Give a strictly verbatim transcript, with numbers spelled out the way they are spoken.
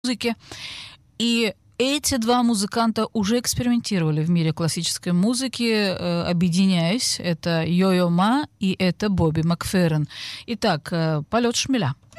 музыки. И эти два музыканта уже экспериментировали в мире классической музыки, э, объединяясь. Это Йо-Йо Ма и это Бобби Макферрин. Итак, э, «Полет шмеля».